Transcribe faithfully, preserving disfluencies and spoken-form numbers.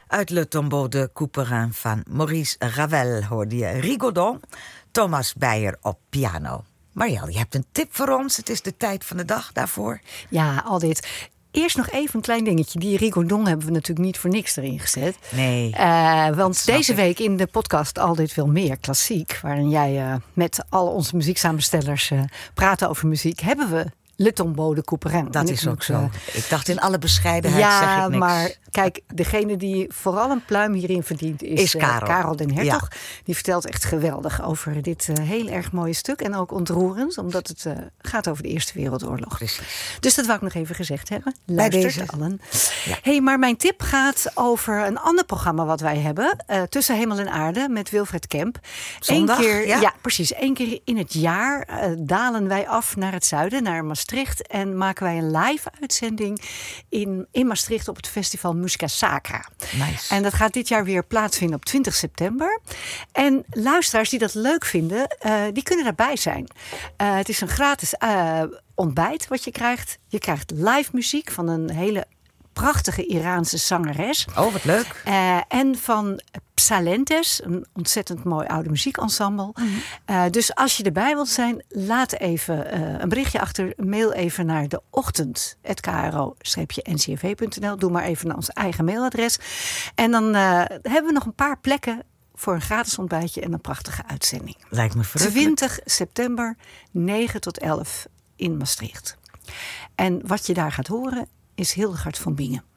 Uit Le Tombeau de Couperin van Maurice Ravel hoorde je Rigaudon, Thomas Beyer op piano. Marielle, je hebt een tip voor ons. Het is de tijd van de dag daarvoor. Ja, al dit. Eerst nog even een klein dingetje. Die Rigaudon hebben we natuurlijk niet voor niks erin gezet. Nee. Uh, want deze ik. week in de podcast Al dit veel meer klassiek, waarin jij uh, met al onze muzieksamenstellers uh, praat over muziek, hebben we Le Tombeau de Couperin. Dat is ook zo. Ik dacht in alle bescheidenheid ja, zeg ik niks. maar kijk, degene die vooral een pluim hierin verdient is, is Karel. Uh, Karel den Hertog. Ja. Die vertelt echt geweldig over dit uh, heel erg mooie stuk. En ook ontroerend, omdat het uh, gaat over de Eerste Wereldoorlog. Precies. Dus dat wou ik nog even gezegd hebben. Luistert allen. Ja. Hey, maar mijn tip gaat over een ander programma wat wij hebben. Uh, Tussen Hemel en Aarde met Wilfred Kemp. Zondag, Eén keer, ja? ja, precies. Eén keer in het jaar uh, dalen wij af naar het zuiden, naar Maastricht. En maken wij een live uitzending in, in Maastricht op het festival Musica Sacra. Nice. En dat gaat dit jaar weer plaatsvinden op twintig september. En luisteraars die dat leuk vinden, uh, die kunnen daarbij zijn. Uh, het is een gratis uh, ontbijt wat je krijgt. Je krijgt live muziek van een hele prachtige Iraanse zangeres. Oh, wat leuk. Uh, en van Psalentes, een ontzettend mooi oude muziekensemble. Mm-hmm. Uh, dus als je erbij wilt zijn, laat even uh, een berichtje achter. Mail even naar de ochtend apenstaartje k r o n c r v punt n l. Doe maar even naar ons eigen mailadres. En dan uh, hebben we nog een paar plekken voor een gratis ontbijtje en een prachtige uitzending. Lijkt me verrukkelijk. twintig september, negen tot elf in Maastricht. En wat je daar gaat horen is Hildegard van Bingen.